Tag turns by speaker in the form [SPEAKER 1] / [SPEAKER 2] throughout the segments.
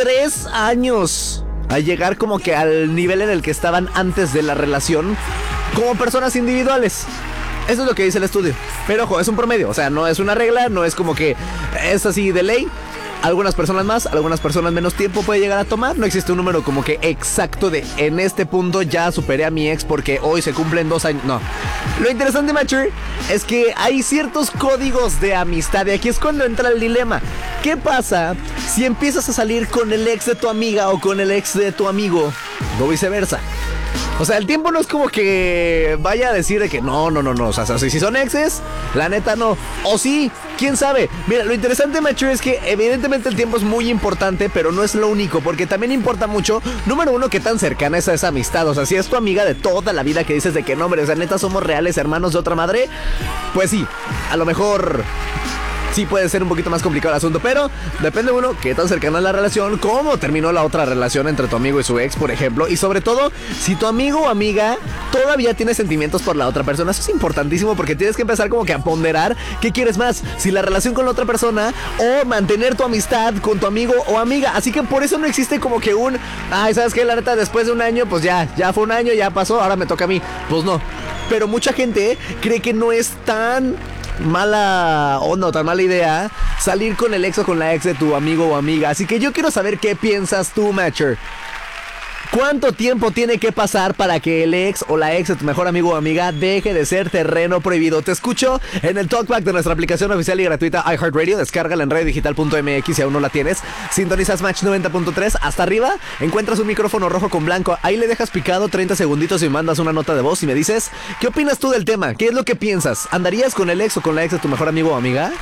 [SPEAKER 1] 3 años a llegar como que al nivel en el que estaban antes de la relación como personas individuales. Eso es lo que dice el estudio. Pero ojo, es un promedio, o sea, no es una regla, no es como que es así de ley. Algunas personas más, algunas personas menos tiempo puede llegar a tomar. No existe un número como que exacto de en este punto ya superé a mi ex porque hoy se cumplen 2 años. No. Lo interesante, Mature, es que hay ciertos códigos de amistad y aquí es cuando entra el dilema. ¿Qué pasa si empiezas a salir con el ex de tu amiga o con el ex de tu amigo o viceversa? O sea, el tiempo no es como que vaya a decir de que no. O sea, si son exes, la neta no. O sí, quién sabe. Mira, lo interesante, Mature, es que evidentemente el tiempo es muy importante, pero no es lo único, porque también importa mucho, número uno, qué tan cercana es a esa amistad. O sea, si es tu amiga de toda la vida que dices de que no, hombre, o sea, neta somos reales hermanos de otra madre, pues sí, a lo mejor sí puede ser un poquito más complicado el asunto, pero depende uno qué tan cercana es la relación, cómo terminó la otra relación entre tu amigo y su ex, por ejemplo, y sobre todo, si tu amigo o amiga todavía tiene sentimientos por la otra persona. Eso es importantísimo porque tienes que empezar como que a ponderar qué quieres más, si la relación con la otra persona o mantener tu amistad con tu amigo o amiga. Así que por eso no existe como que ay, ¿sabes qué? La neta, después de un año, pues ya fue un año, ya pasó, ahora me toca a mí. Pues no, pero mucha gente cree que no es tan mala onda o tan mala idea salir con el ex o con la ex de tu amigo o amiga. Así que yo quiero saber qué piensas tú, Mature. ¿Cuánto tiempo tiene que pasar para que el ex o la ex de tu mejor amigo o amiga deje de ser terreno prohibido? Te escucho en el Talkback de nuestra aplicación oficial y gratuita iHeartRadio. Descárgala en radiodigital.mx si aún no la tienes. Sintonizas Match 90.3. Hasta arriba encuentras un micrófono rojo con blanco. Ahí le dejas picado 30 segunditos y me mandas una nota de voz y me dices ¿qué opinas tú del tema? ¿Qué es lo que piensas? ¿Andarías con el ex o con la ex de tu mejor amigo o amiga?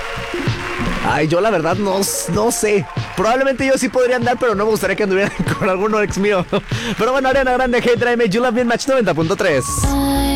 [SPEAKER 1] Ay, yo la verdad no sé. Probablemente yo sí podría andar, pero no me gustaría que anduvieran con alguno ex mío. Pero bueno, Ariana Grande, Hey Drive, You Love Me en Match 90.3.